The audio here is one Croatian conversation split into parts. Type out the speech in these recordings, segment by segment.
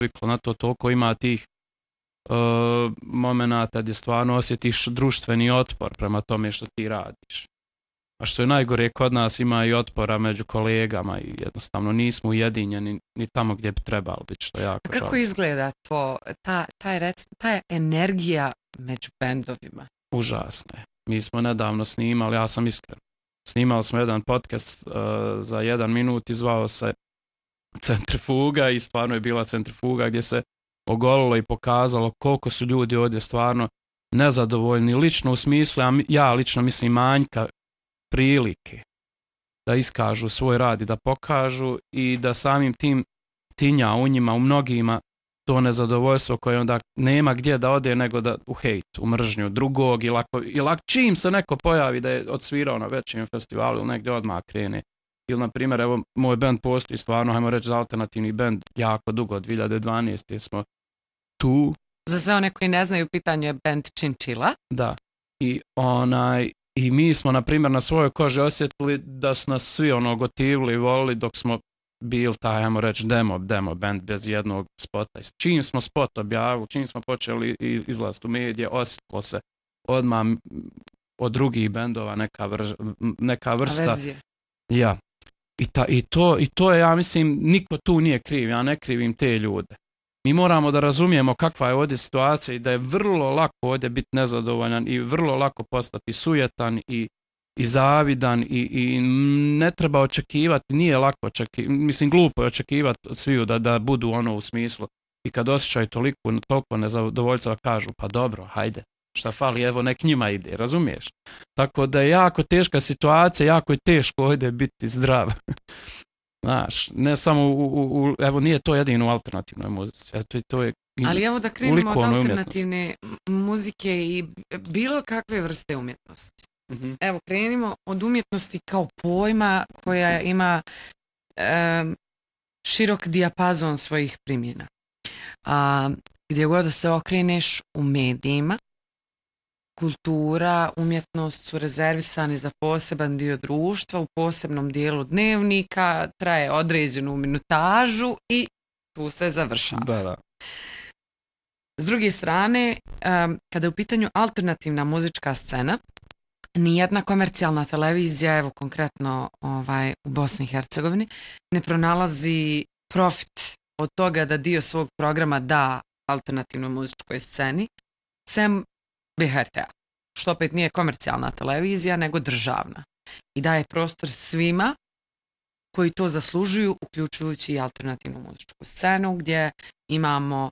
naviklo na to, toliko ima tih momenata gdje stvarno osjetiš društveni otpor prema tome što ti radiš. A što je najgore, kod nas ima i otpora među kolegama i jednostavno nismo ujedinjeni ni tamo gdje bi trebalo biti, što je jako žalostno. Kako izgleda to, ta energija među bendovima? Užasno je. Mi smo nedavno snimali, ja sam iskren, snimali smo jedan podcast za 1 minut i zvao se Centrifuga i stvarno je bila centrifuga gdje se ogolilo i pokazalo koliko su ljudi ovdje stvarno nezadovoljni lično u smislu, ja lično mislim manjka prilike da iskažu svoj rad i da pokažu i da samim tim tinja u njima, u mnogima to nezadovoljstvo koje onda nema gdje da ode nego da u hejt, u mržnju drugog ili čim se neko pojavi da je odsvirao na većem festivalu ili negdje odmah krene. Ili na primjer, evo moj band postoji stvarno, hajmo reći za alternativni band jako dugo, od 2012. smo tu. Za sve one koji ne znaju, pitanje je band Chinchilla. Da. I mi smo, na primjer, na svojoj koži osjetili da su nas svi gotivili i volili dok smo bili taj, ajmo reći, demo band bez jednog spota. Čim smo spot objavili, čim smo počeli izlaziti u medije, osjetilo se odmah od drugih bendova neka vrsta. Averzije. Ja. I to je, ja mislim, niko tu nije kriv, ja ne krivim te ljude. Mi moramo da razumijemo kakva je ovdje situacija i da je vrlo lako ovdje biti nezadovoljan i vrlo lako postati sujetan i zavidan i ne treba očekivati, nije lako očekivati, mislim glupo je očekivati od sviju da budu u smislu i kad osjećaju toliko nezadovoljstva kažu pa dobro, hajde, šta fali, evo nek njima ide, razumiješ? Tako da je jako teška situacija, jako je teško ovdje biti zdrav. Znaš, ne samo evo nije to jedino u alternativnoj muzici, to je ali evo da krenemo od alternativne muzike i bilo kakve vrste umjetnosti. Mm-hmm. Evo krenimo od umjetnosti kao pojma koja ima širok dijapazon svojih primjena. Gdje god da se okreneš u medijima, kultura, umjetnost su rezervisani za poseban dio društva, u posebnom dijelu dnevnika, traje određenu minutažu i tu se završava. Da. S druge strane, kada je u pitanju alternativna muzička scena, nijedna komercijalna televizija, evo konkretno u Bosni i Hercegovini, ne pronalazi profit od toga da dio svog programa da alternativnoj muzičkoj sceni, sem BHRT-a, što opet nije komercijalna televizija, nego državna. I daje prostor svima koji to zaslužuju, uključujući i alternativnu muzičku scenu, gdje imamo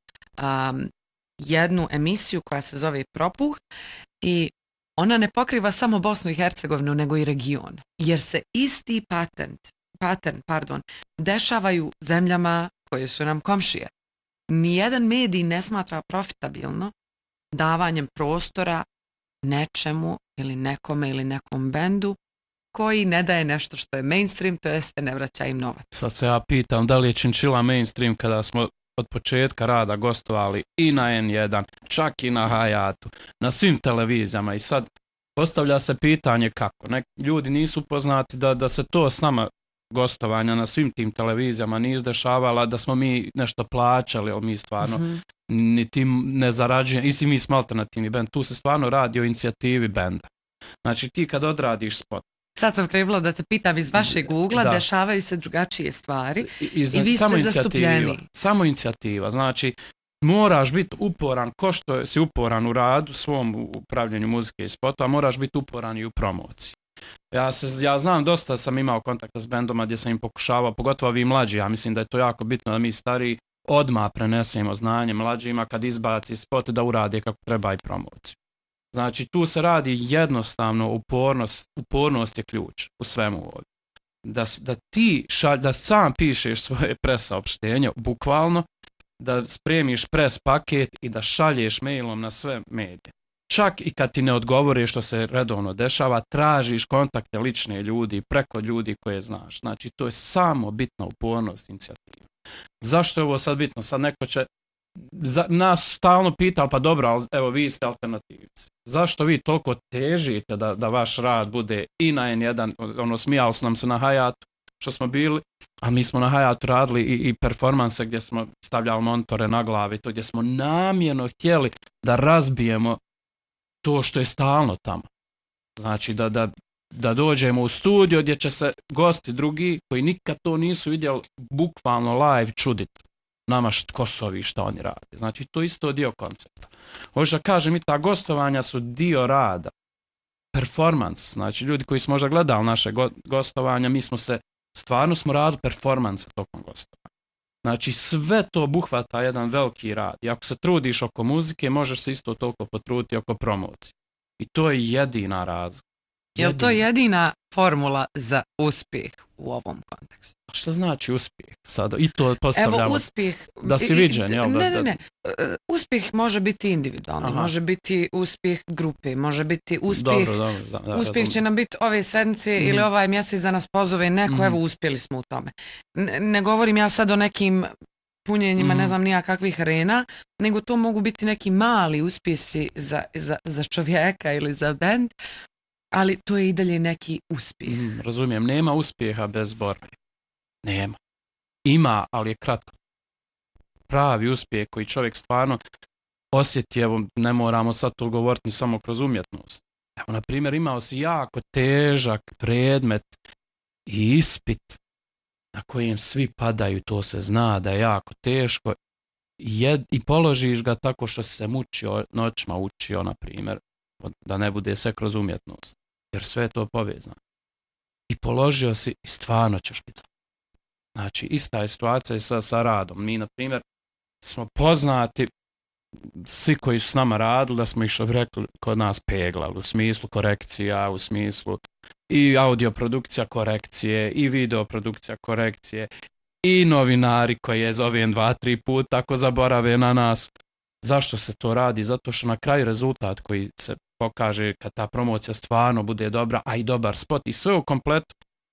jednu emisiju koja se zove Propuh i ona ne pokriva samo Bosnu i Hercegovinu, nego i region. Jer se isti pattern dešavaju zemljama koje su nam komšije. Nijedan medij ne smatra profitabilno davanjem prostora nečemu ili nekome ili nekom bendu koji ne daje nešto što je mainstream, to jeste ne vraća im novac. Sad se ja pitam da li je Chinchilla mainstream kada smo od početka rada gostovali i na N1, čak i na Hayatu, na svim televizijama i sad postavlja se pitanje kako. Ljudi nisu poznati da se to s nama gostovanja na svim tim televizijama nije izdešavala, da smo mi nešto plaćali, ali mi stvarno niti ne zarađujemo, i mi smo alternativni bend, tu se stvarno radi o inicijativi benda. Znači ti kad odradiš spot. Sad sam krenula da te pitam iz vašeg ugla, dešavaju se drugačije stvari i vi ste zastupljeni. Samo inicijativa, znači moraš biti uporan, ko što si uporan u radu, svom upravljanju muzike i spota, moraš biti uporan i u promociji. Ja znam, dosta sam imao kontakta s bendoma gdje sam im pokušavao, pogotovo vi mlađi, ja mislim da je to jako bitno da mi stariji odmah prenesemo znanje mlađima kad izbaci spot da urade kako treba i promociju. Znači tu se radi jednostavno upornost je ključ u svemu ovdje. Da sam pišeš svoje presaopštenje, bukvalno, da spremiš pres paket i da šalješ mailom na sve medije. Čak i kad ti ne odgovore što se redovno dešava, tražiš kontakte lične ljudi preko ljudi koje znaš. Znači to je samo bitna upornost inicijativa. Zašto je ovo sad bitno? Sad neko će nas stalno pitali, pa dobro, ali evo vi ste alternativci. Zašto vi toliko težite da vaš rad bude i na N1, smijali su nam se na Hayatu, što smo bili, a mi smo na Hayatu radili i performanse gdje smo stavljali monitore na glavi, to gdje smo namjerno htjeli da razbijemo to što je stalno tamo. Znači da dođemo u studio gdje će se gosti drugi koji nikad to nisu vidjeli bukvalno live čuditi nama ko su ovi šta oni rade. Znači to isto dio koncepta. Hoću da kažem i ta gostovanja su dio rada. Performance, znači ljudi koji su možda gledali naše gostovanja, mi smo stvarno radili performance tokom gostovanja. Znači sve to obuhvata jedan veliki rad. I ako se trudiš oko muzike, možeš se isto toliko potruditi oko promocije. I to je jedina razlika. Je li to jedina formula za uspjeh u ovom kontekstu? Šta znači uspjeh? Sada i to postavljamo. Evo uspjeh. Da si viđen, jel? Ne. Uspjeh može biti individualni, može biti uspjeh grupe, može biti uspjeh. Dobro, uspjeh će nam biti ove sedmice ili ovaj mjesec da nas pozove neko, evo uspjeli smo u tome. Ne govorim ja sad o nekim punjenjima, ne znam nija kakvih arena, nego to mogu biti neki mali uspjesi za čovjeka ili za bend, ali to je i dalje neki uspjeh. Razumijem, nema uspjeha bez borbe. Nema. Ima, ali je kratko. Pravi uspjeh koji čovjek stvarno osjeti, evo, ne moramo sad to govoriti ni samo kroz umjetnost. Evo, na primjer, imao si jako težak predmet i ispit na kojem svi padaju, to se zna da je jako teško i položiš ga tako što si se mučio, noćima učio, na primjer, da ne bude sve kroz umjetnost, jer sve je to povezano. I položio si i stvarno ćeš biti. Znači, ista je situacija i sa radom. Mi, na primjer, smo poznati, svi koji su s nama radili, da smo ih što bi rekli kod nas peglali, u smislu korekcija, u smislu i audioprodukcija korekcije, i videoprodukcija korekcije, i novinari koji je zovem 2-3 puta ako zaborave na nas. Zašto se to radi? Zato što na kraju rezultat koji se pokaže kad ta promocija stvarno bude dobra, a i dobar spot i sve u kompletu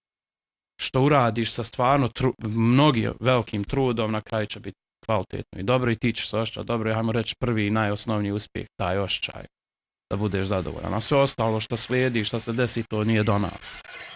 što uradiš sa stvarno mnogim velikim trudom, na kraju će biti kvalitetno i dobro i ti ćeš se osjećati dobro, hajmo reći prvi i najosnovniji uspjeh, taj osjećaj da budeš zadovoljan. A sve ostalo što slijedi, što se desi, to nije do nas.